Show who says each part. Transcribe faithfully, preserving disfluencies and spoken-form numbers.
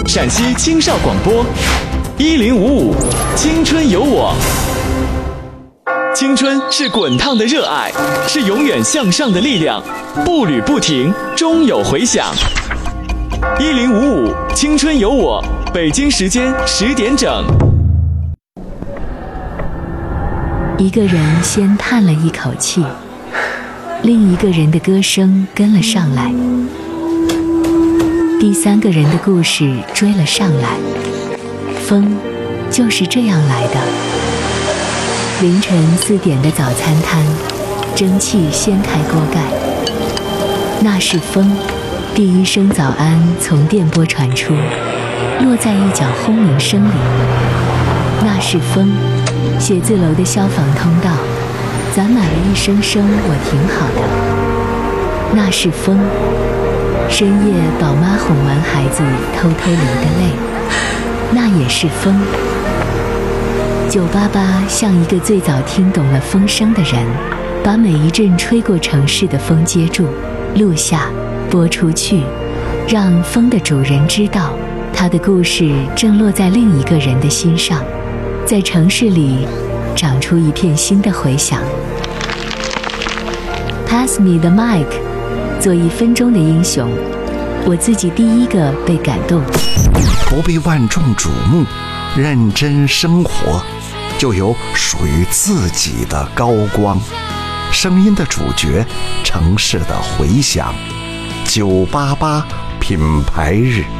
Speaker 1: 陕西青少广播，一零五五，青春有我。青春是滚烫的热爱，是永远向上的力量，步履不停，终有回响。一零五五，青春有我，北京时间十点整。
Speaker 2: 一个人先叹了一口气，另一个人的歌声跟了上来，第三个人的故事追了上来。风就是这样来的。凌晨四点的早餐摊，蒸汽掀开锅盖，那是风。第一声早安从电波传出，落在一角轰鸣声里，那是风。写字楼的消防通道攒满了一声声我挺好的，那是风。深夜宝妈哄完孩子偷偷流的泪，那也是风。九八八像一个最早听懂了风声的人，把每一阵吹过城市的风接住，录下，播出去，让风的主人知道，他的故事正落在另一个人的心上，在城市里长出一片新的回响。 Pass me the mic， 做一分钟的英雄，我自己第一个被感动。
Speaker 3: 不被万众瞩目，认真生活，就有属于自己的高光。声音的主角，城市的回响。九八八品牌日。